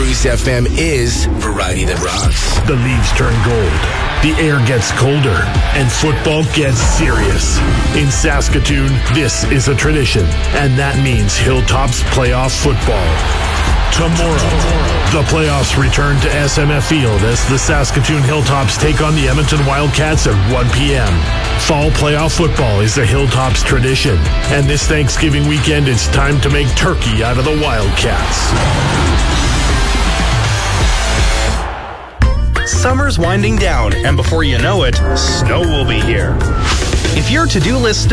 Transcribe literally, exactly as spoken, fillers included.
Bruce F M is variety that rocks. The leaves turn gold, the air gets colder, and football gets serious. In Saskatoon, this is a tradition, and that means Hilltops playoff football. Tomorrow, the playoffs return to S M F Field as the Saskatoon Hilltops take on the Edmonton Wildcats at one p.m. Fall playoff football is a Hilltops tradition, and this Thanksgiving weekend it's time to make turkey out of the Wildcats. Summer's winding down, and before you know it, snow will be here. If your to-do list